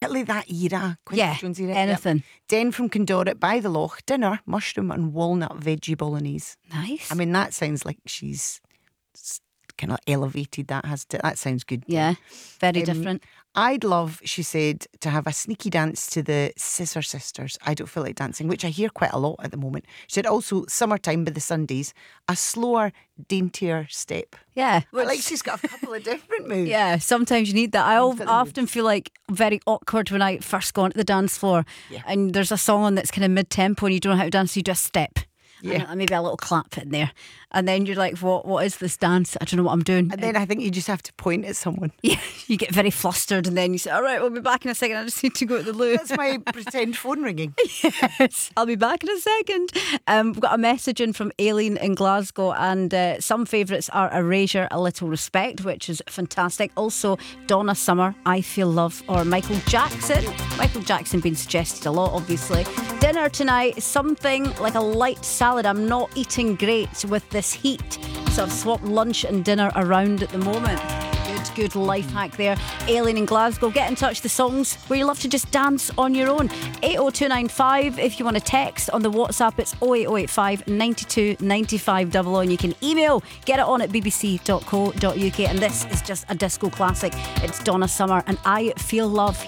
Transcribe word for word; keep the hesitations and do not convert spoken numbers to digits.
Particularly that era. Quincy Yeah, Jones era. anything. Yep. Den from Condorrit by the Loch. Dinner, mushroom and walnut veggie bolognese. Nice. I mean, that sounds like she's kind of elevated. That has to, that sounds good. Yeah, very Um, different. I'd love, she said, to have a sneaky dance to the Scissor Sisters. I Don't Feel Like Dancing, which I hear quite a lot at the moment. She said also Summertime by the Sundays, a slower, daintier step. Yeah. I like she's got a couple of different moves. Yeah, sometimes you need that. I al- Different moves. often feel like very awkward when I first go onto the dance floor Yeah. and there's a song on that's kind of mid-tempo and you don't know how to dance, so you do a step. Yeah. And maybe a little clap in there. And then you're like, what? what is this dance? I don't know what I'm doing. And then I think you just have to point at someone. Yeah, you get very flustered and then you say, all right, we'll be back in a second. I just need to go to the loo. That's my pretend phone ringing. Yes, I'll be back in a second. Um, we've got a message in from Aileen in Glasgow, and uh, some favourites are Erasure, A Little Respect, which is fantastic. Also, Donna Summer, I Feel Love, or Michael Jackson. Michael Jackson being suggested a lot, obviously. Dinner tonight, something like a light salad. I'm not eating great with this heat, so I've swapped lunch and dinner around at the moment. Good, good life hack there. Aileen in Glasgow, get in touch. The songs where you love to just dance on your own. eight oh two nine five. If you want to text on the WhatsApp, it's oh eight oh eight five, nine two, nine five double oh. And you can email, get it on at b b c dot co dot u k. And this is just a disco classic. It's Donna Summer and I Feel Love.